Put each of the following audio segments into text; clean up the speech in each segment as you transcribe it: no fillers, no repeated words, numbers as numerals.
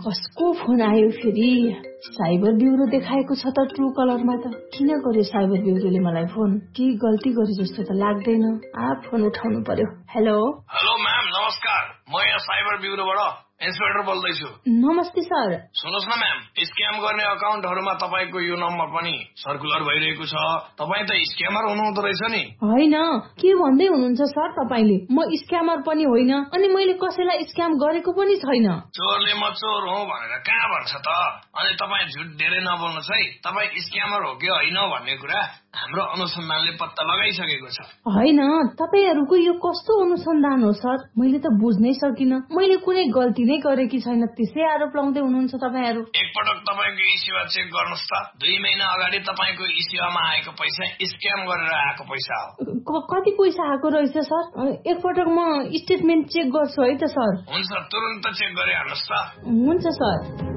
कसको फोन आयो फेरि? साइबर ब्युरो देखाएको छ त ट्रु कलरमा त। किन गर्यो साइबर ब्युरोले मलाई फोन? केही गल्ती गरे जस्तो त लाग्दैन। फोन उठाउनु पर्यो। हेलो म्याम, नमस्कार। म यहाँ साइबर ब्युरोबाट इन्सपेक्टर बोल्दैछु। नमस्ते सर। सुन्नुहोस् न म्याम, स्क्याम गर्ने अकाउन्टहरूमा तपाईँको यो नम्बर पनि सर्कुलर भइरहेको छ। तपाईँ त स्क्यामर हुनुहुँदो रहेछ नि? होइन, के भन्दै हुनुहुन्छ सर तपाईँले? म स्क्यामर पनि होइन अनि मैले कसैलाई स्क्याम गरेको पनि छैन। चोरले म चोर हो भनेर कहाँ भन्छ त? अनि तपाईँ झुट धेरै नबोल्नुहोस् है। तपाईँ स्क्यामर हो कि होइन भन्ने कुरा हाम्रो अनुसन्धानले पत्ता लगाइसकेको छ। होइन, तपाईँहरूको यो कस्तो अनुसन्धान हो सर? मैले त बुझ्नै सकिन। मैले कुनै गल्ती नै गरेकी छैन, त्यसै आरोप लाउँदै हुनुहुन्छ तपाईँहरू। एकपटक तपाईँको इस्युमा चेक गर्नुहोस् त। 2 महिना अगाडि तपाईँको इस्युमा आएको पैसा स्क्याम गरेर आएको पैसा हो। कति पैसा आएको रहेछ सर? एकपटक म स्टेटमेन्ट चेक गर्छु है त सर। हुन्छ, तुरन्त चेक गरिहाल्नुहोस् त। हुन्छ सर।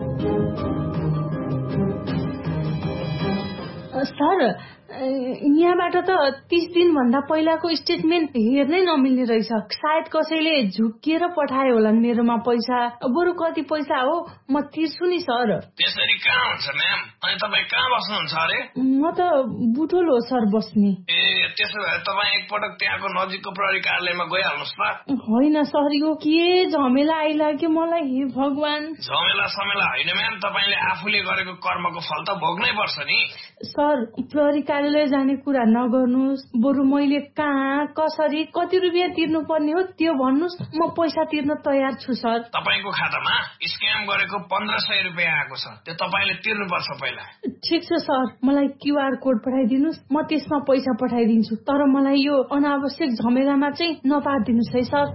सर, यहाँबाट त 30 दिनभन्दा पहिलाको स्टेटमेन्ट हेर्नै नमिल्ने रहेछ। सायद कसैले झुक्किएर पठायो होला मेरोमा पैसा। बरु कति पैसा हो म तिर्छु नि सर। त्यसरी कहाँ हुन्छ म्याम? अनि तपाईँ कहाँ बस्नुहुन्छ अरे? म त बुटोल हो सर बस्ने। त्यसो भए तपाईँ एकपटक त्यहाँको नजिकको प्रहरी कार्यालयमा गइहाल्नुहोस् त। होइन सर, यो के झमेला आइलाग्यो मलाई, हे भगवान। झमेला समेला होइन म्याम, तपाईँले आफूले गरेको कर्मको फल त भोग्नै पर्छ नि। सर, प्रहरी कार्यालय जाने कुरा नगर्नुहोस्। बरु मैले कहाँ, कसरी, कति रुपियाँ तिर्नु पर्ने हो त्यो भन्नुहोस्, म पैसा तिर्न तयार छु सर। तपाईँको खातामा स्क्याम गरेको 1500 रुपियाँ आएको छ, त्यो तपाईँले तिर्नुपर्छ पहिला। ठिक छ सर, मलाई QR कोड पठाइदिनुहोस्, म त्यसमा पैसा पठाइदिन्छु। तर मलाई यो अनावश्यक झमेलामा चाहिँ नपार्दिनुहोस् है सर।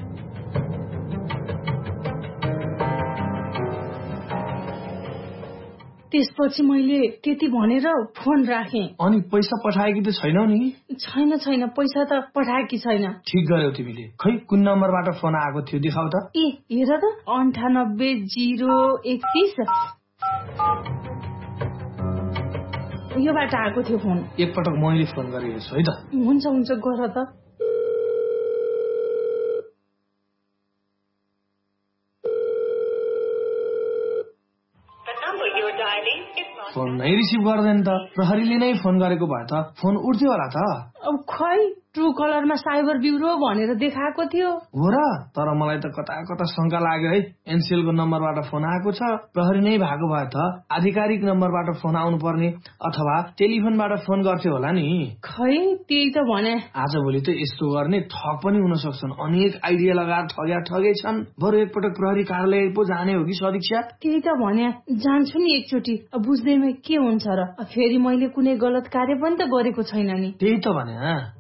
त्यसपछि मैले त्यति भनेर फोन राखेँ। अनि पैसा पठाएकी त छैनौ नि? छैन, पैसा त पठाएकी छैन। ठिक गर्यौ तिमीले। खै कुन नम्बरबाट फोन आएको थियो देखाउ त। हेर त, 98-031 योबाट आएको थियो फोन। एकपटक मैले फोन गरेको छु है त। हुन्छ गर त। फोन नै रिसिभ गर्दैन त। प्रहरीले नै फोन गरेको भए त फोन उठ्थ्यो होला त। अब खै, ट्रु कलरमा साइबर ब्युरो भनेर देखाएको थियो। हो र? तर मलाई त कता शंका लाग्यो है। एनसीएलको नम्बरबाट फोन आएको छ। प्रहरी नै भएको भए त आधिकारिक नम्बरबाट फोन आउनु पर्ने अथवा टेलिफोनबाट फोन गर्थ्यो होला नि। खै, त्यही त भने। आजभोलि त यस्तो गर्ने ठग पनि हुन सक्छन्। अनेक आइडिया लगाएर ठगे छन्। बरु एकपटक प्रहरी कार्यालय पो जाने हो कि सरीक्षा? त्यही त भने, जान्छु नि एकचोटि। बुझ्दैमा के हुन्छ र? फेरि मैले कुनै गलत कार्य पनि त गरेको छैन नि। त्यही त भने।